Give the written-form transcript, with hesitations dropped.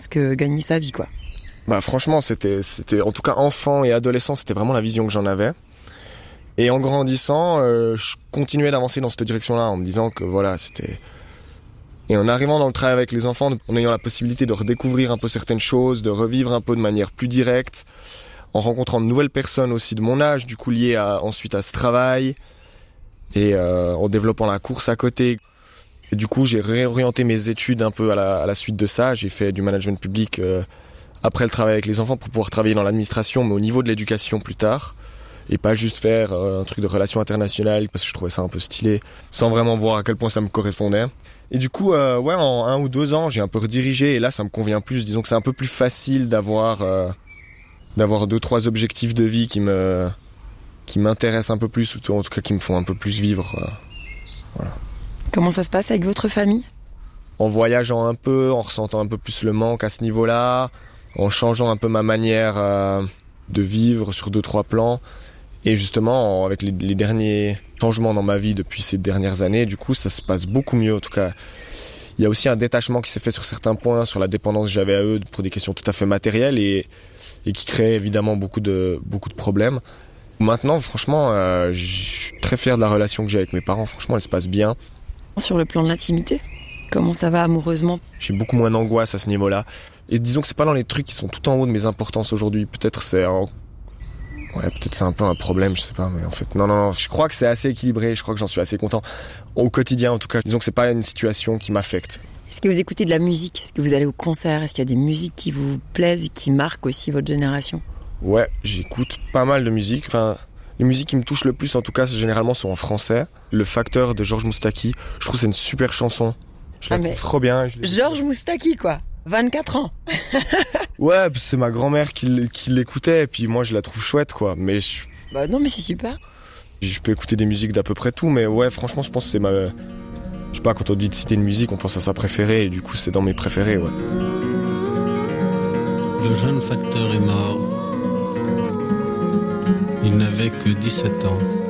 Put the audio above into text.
presque gagner sa vie, quoi. Bah franchement, c'était en tout cas enfant et adolescent, c'était vraiment la vision que j'en avais. Et en grandissant, je continuais d'avancer dans cette direction-là en me disant que voilà, c'était... Et en arrivant dans le travail avec les enfants, en ayant la possibilité de redécouvrir un peu certaines choses, de revivre un peu de manière plus directe, en rencontrant de nouvelles personnes aussi de mon âge, du coup liées ensuite à ce travail, et en développant la course à côté. Et du coup, j'ai réorienté mes études un peu à la suite de ça. J'ai fait du management public après le travail avec les enfants pour pouvoir travailler dans l'administration, mais au niveau de l'éducation plus tard. Et pas juste faire un truc de relations internationales, parce que je trouvais ça un peu stylé, sans vraiment voir à quel point ça me correspondait. Et du coup, en 1 ou 2 ans, j'ai un peu redirigé, et là, ça me convient plus. Disons que c'est un peu plus facile d'avoir 2-3 objectifs de vie qui m'intéressent un peu plus, ou en tout cas qui me font un peu plus vivre. Voilà. Comment ça se passe avec votre famille ? En voyageant un peu, en ressentant un peu plus le manque à ce niveau-là, en changeant un peu ma manière de vivre sur 2-3 plans. Et justement, avec les derniers changements dans ma vie depuis ces dernières années, du coup, ça se passe beaucoup mieux. En tout cas, il y a aussi un détachement qui s'est fait sur certains points, sur la dépendance que j'avais à eux pour des questions tout à fait matérielles et qui crée évidemment beaucoup de problèmes. Maintenant, franchement, je suis très fier de la relation que j'ai avec mes parents. Franchement, elle se passe bien. Sur le plan de l'intimité, comment ça va amoureusement ? J'ai beaucoup moins d'angoisse à ce niveau-là. Et disons que c'est pas dans les trucs qui sont tout en haut de mes importances aujourd'hui. Peut-être c'est un peu un problème, je sais pas, mais en fait, non, je crois que c'est assez équilibré, je crois que j'en suis assez content. Au quotidien, en tout cas, disons que c'est pas une situation qui m'affecte. Est-ce que vous écoutez de la musique ? Est-ce que vous allez au concert ? Est-ce qu'il y a des musiques qui vous plaisent et qui marquent aussi votre génération ? Ouais, j'écoute pas mal de musique. Enfin, les musiques qui me touchent le plus, en tout cas, généralement, sont en français. Le Facteur de Georges Moustaki, je trouve que c'est une super chanson. Je la trouve trop bien. Georges Moustaki, quoi. 24 ans. Ouais, c'est ma grand-mère qui l'écoutait, et puis moi je la trouve chouette, quoi. Mais Bah non, mais c'est super. Je peux écouter des musiques d'à peu près tout, mais ouais, franchement, je pense que c'est ma... Je sais pas, quand on dit de citer une musique, on pense à sa préférée, et du coup, c'est dans mes préférés, ouais. Le jeune Facteur est mort. Il n'avait que 17 ans.